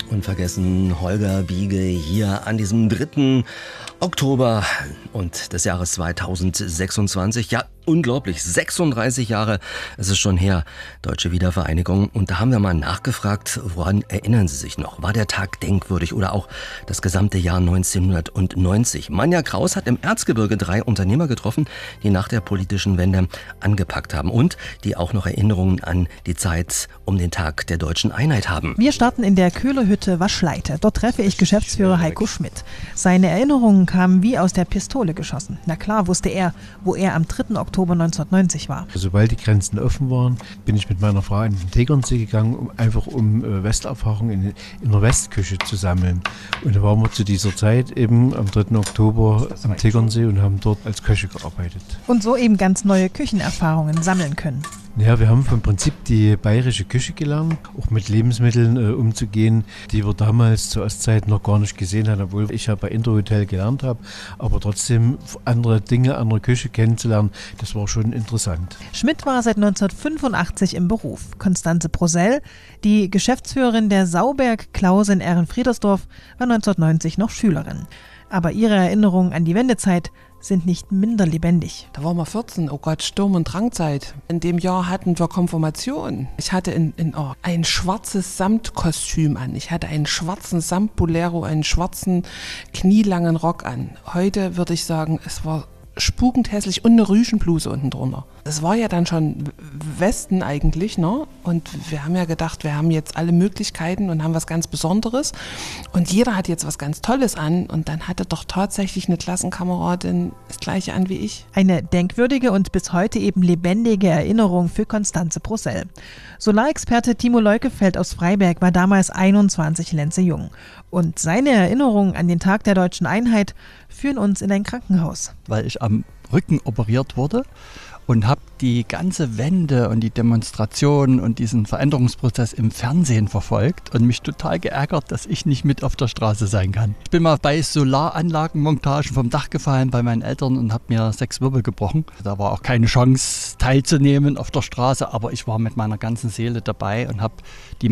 Unvergessen Holger Biege hier an diesem 3. Oktober und des Jahres 2026. Ja, unglaublich, 36 Jahre ist es schon her, Deutsche Wiedervereinigung. Und da haben wir mal nachgefragt, woran erinnern Sie sich noch? War der Tag denkwürdig oder auch das gesamte Jahr 1990? Manja Kraus hat im Erzgebirge 3 Unternehmer getroffen, die nach der politischen Wende angepackt haben und die auch noch Erinnerungen an die Zeit um den Tag der deutschen Einheit haben. Wir starten in der Köhlerhütte Waschleite. Dort treffe ich Geschäftsführer Heiko Schmidt. Seine Erinnerungen kamen wie aus der Pistole geschossen. Na klar wusste er, wo er am 3. Oktober 1990 war. Sobald die Grenzen offen waren, bin ich mit meiner Frau in den Tegernsee gegangen, um Westerfahrung in der Westküche zu sammeln. Und da waren wir zu dieser Zeit eben am 3. Oktober am Tegernsee und haben dort als Köche gearbeitet. Und so eben ganz neue Küchenerfahrungen sammeln können. Ja, wir haben vom Prinzip die bayerische Küche gelernt, auch mit Lebensmitteln umzugehen, die wir damals zur Ostzeit noch gar nicht gesehen hatten, obwohl ich ja bei Interhotel gelernt habe. Aber trotzdem andere Dinge, andere Küche kennenzulernen, das war schon interessant. Schmidt war seit 1985 im Beruf. Konstanze Prosell, die Geschäftsführerin der Sauberg Klause in Ehrenfriedersdorf, war 1990 noch Schülerin. Aber ihre Erinnerungen an die Wendezeit sind nicht minder lebendig. Da waren wir 14, oh Gott, Sturm- und Drangzeit. In dem Jahr hatten wir Konfirmation. Ich hatte ein schwarzes Samtkostüm an. Ich hatte einen schwarzen Samtbolero, einen schwarzen knielangen Rock an. Heute würde ich sagen, es war spukend hässlich und eine Rüschenbluse unten drunter. Es war ja dann schon Westen eigentlich, ne? Und wir haben ja gedacht, wir haben jetzt alle Möglichkeiten und haben was ganz Besonderes. Und jeder hat jetzt was ganz Tolles an. Und dann hatte doch tatsächlich eine Klassenkameradin das Gleiche an wie ich. Eine denkwürdige und bis heute eben lebendige Erinnerung für Konstanze Prosell. Solarexperte Timo Leukefeld aus Freiberg war damals 21 Lenze jung. Und seine Erinnerungen an den Tag der deutschen Einheit führen uns in ein Krankenhaus. Weil ich am Rücken operiert wurde und habe die ganze Wende und die Demonstration und diesen Veränderungsprozess im Fernsehen verfolgt und mich total geärgert, dass ich nicht mit auf der Straße sein kann. Ich bin mal bei Solaranlagenmontagen vom Dach gefallen bei meinen Eltern und habe mir 6 Wirbel gebrochen. Da war auch keine Chance teilzunehmen auf der Straße, aber ich war mit meiner ganzen Seele dabei und habe die